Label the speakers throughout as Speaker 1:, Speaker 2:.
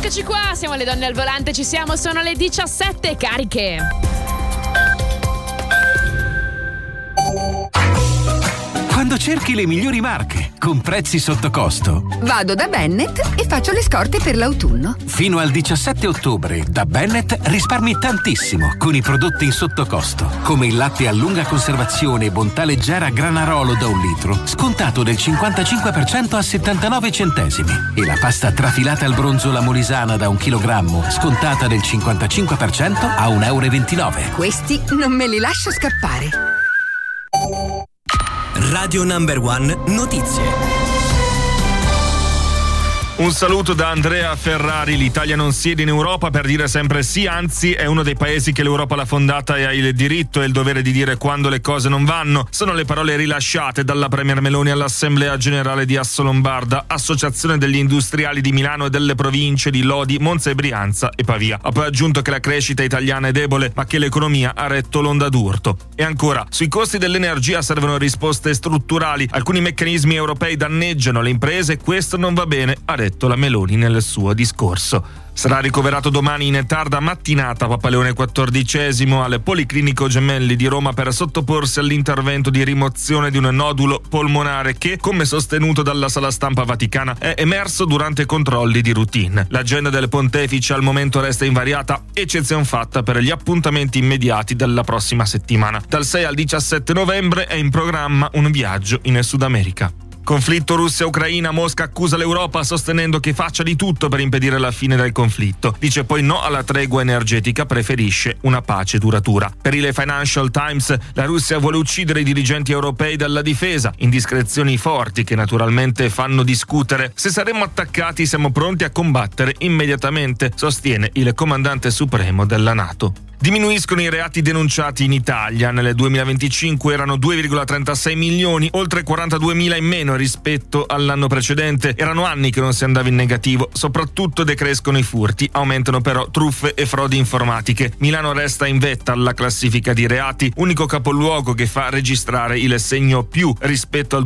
Speaker 1: Eccoci qua, siamo le donne al volante, ci siamo, sono le 17 cariche.
Speaker 2: Quando cerchi le migliori marche, con prezzi sotto costo.
Speaker 3: Vado da Bennett e faccio le scorte per l'autunno.
Speaker 2: Fino al 17 ottobre, da Bennett risparmi tantissimo con i prodotti in sottocosto. Come il latte a lunga conservazione Bontà Leggera Granarolo da 1 litro, scontato del 55% a 79 centesimi. E la pasta trafilata al bronzo La Molisana da 1 chilogrammo, scontata del 55% a 1,29 euro.
Speaker 3: Questi non me li lascio scappare.
Speaker 4: Radio Number One Notizie.
Speaker 5: Un saluto da Andrea Ferrari. L'Italia non siede in Europa per dire sempre sì, anzi è uno dei paesi che l'Europa l'ha fondata e ha il diritto e il dovere di dire quando le cose non vanno. Sono le parole rilasciate dalla Premier Meloni all'Assemblea Generale di Assolombarda, Associazione degli Industriali di Milano e delle province di Lodi, Monza e Brianza e Pavia. Ha poi aggiunto che la crescita italiana è debole, ma che l'economia ha retto l'onda d'urto. E ancora, sui costi dell'energia servono risposte strutturali. Alcuni meccanismi europei danneggiano le imprese e questo non va bene, ha detto la Meloni nel suo discorso. Sarà ricoverato domani in tarda mattinata Papa Leone XIV al Policlinico Gemelli di Roma per sottoporsi all'intervento di rimozione di un nodulo polmonare che, come sostenuto dalla sala stampa vaticana, è emerso durante controlli di routine. L'agenda del pontefice al momento resta invariata, eccezione fatta per gli appuntamenti immediati della prossima settimana. Dal 6 al 17 novembre è in programma un viaggio in Sud America. Conflitto Russia-Ucraina, Mosca accusa l'Europa sostenendo che faccia di tutto per impedire la fine del conflitto. Dice poi no alla tregua energetica, preferisce una pace duratura. Per il Financial Times, la Russia vuole uccidere i dirigenti europei dalla difesa, indiscrezioni forti che naturalmente fanno discutere. Se saremo attaccati siamo pronti a combattere immediatamente, sostiene il comandante supremo della NATO. Diminuiscono i reati denunciati in Italia. Nel 2025 erano 2,36 milioni, oltre 42.000 in meno rispetto all'anno precedente. Erano anni che non si andava in negativo, soprattutto decrescono i furti, aumentano però truffe e frodi informatiche. Milano resta in vetta alla classifica di reati, unico capoluogo che fa registrare il segno più rispetto al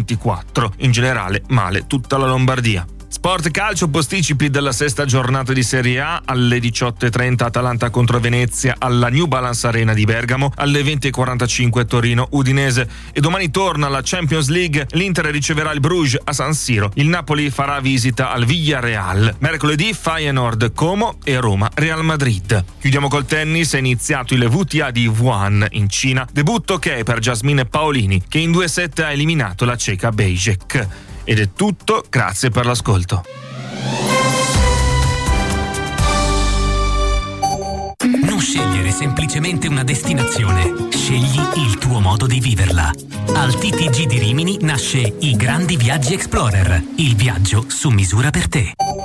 Speaker 5: 2024. In generale, male tutta la Lombardia. Sport calcio, posticipi della sesta giornata di Serie A. Alle 18:30 Atalanta contro Venezia alla New Balance Arena di Bergamo, alle 20:45 Torino Udinese e domani torna la Champions League. L'Inter riceverà il Bruges a San Siro, il Napoli farà visita al Villarreal. Mercoledì Feyenoord Como e Roma Real Madrid. Chiudiamo col tennis, è iniziato il WTA di Wuhan in Cina, debutto che è per Jasmine Paolini che in 2 set ha eliminato la ceca Bejek. Ed è tutto, grazie per l'ascolto.
Speaker 4: Non scegliere semplicemente una destinazione, scegli il tuo modo di viverla. Al TTG di Rimini nasce I Grandi Viaggi Explorer, il viaggio su misura per te.